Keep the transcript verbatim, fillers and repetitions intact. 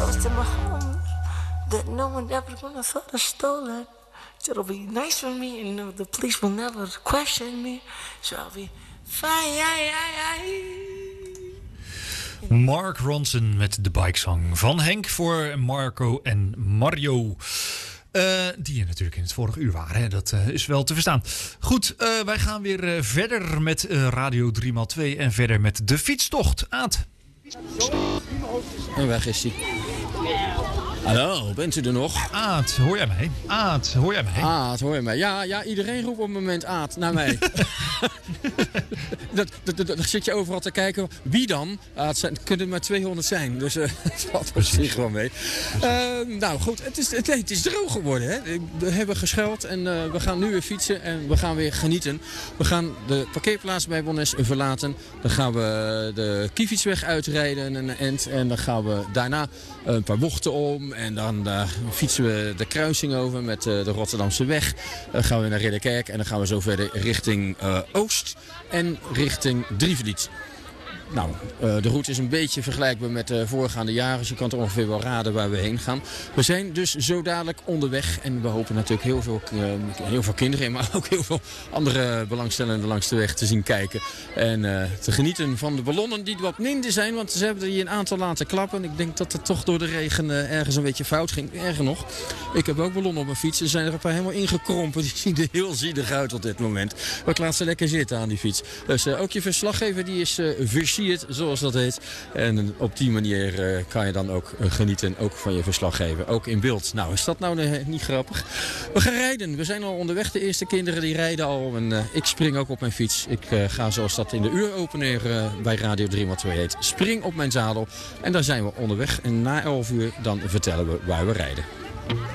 promise to my home that no one ever gonna thought I stole it. So it'll be nice for me, and you know, the police will never question me. So I'll be fine. Mark Ronson met de Bikesong van Henk voor Marco en Mario. Uh, die er natuurlijk in het vorige uur waren. Hè? Dat uh, is wel te verstaan. Goed, uh, wij gaan weer uh, verder met uh, Radio drie maal twee en verder met de fietstocht. Aad. En weg is hij. Hallo, bent u er nog? Aad, hoor jij mij? Aad, hoor jij mij? Aad, hoor je mij? Ja, ja, iedereen roept op het moment Aad naar mij. dat, dat, dat, dan zit je overal te kijken. Wie dan? Ah, het zijn, kunnen er maar tweehonderd zijn. Dus uh, het valt op zich wel mee. Uh, nou goed, het is, het, het is droog geworden. Hè? We hebben gescheld en uh, we gaan nu weer fietsen en we gaan weer genieten. We gaan de parkeerplaats bij Wonnes verlaten. Dan gaan we de Kiefietsweg uitrijden een end. En dan gaan we daarna een paar bochten om. En dan uh, fietsen we de kruising over met uh, de Rotterdamse weg. Dan gaan we naar Ridderkerk en dan gaan we zo verder richting uh, Oost en richting Drievliet. Nou, uh, de route is een beetje vergelijkbaar met de voorgaande jaren. Dus je kan toch ongeveer wel raden waar we heen gaan. We zijn dus zo dadelijk onderweg. En we hopen natuurlijk heel veel, uh, heel veel kinderen, maar ook heel veel andere belangstellenden langs de weg te zien kijken. En uh, te genieten van de ballonnen die wat minder zijn. Want ze hebben er hier een aantal laten klappen. Ik denk dat het toch door de regen uh, ergens een beetje fout ging. Erger nog, ik heb ook ballonnen op mijn fiets. Er zijn er een paar helemaal ingekrompen. Die zien er heel zielig uit op dit moment. Maar ik laat ze lekker zitten aan die fiets. Dus uh, ook je verslaggever die is uh, versierd, zoals dat heet. En op die manier uh, kan je dan ook uh, genieten ook van je verslaggever. Ook in beeld. Nou, is dat nou uh, niet grappig? We gaan rijden. We zijn al onderweg. De eerste kinderen die rijden al. En uh, ik spring ook op mijn fiets. Ik uh, ga zoals dat in de uuropener uh, bij Radio drie maal twee heet. Spring op mijn zadel. En daar zijn we onderweg. En na elf uur dan vertellen we waar we rijden.